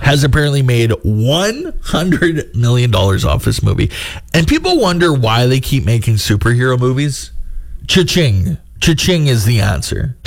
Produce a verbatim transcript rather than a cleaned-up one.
has apparently made one hundred million dollars off this movie. And people wonder why they keep making superhero movies. Cha-ching. Cha-ching is the answer.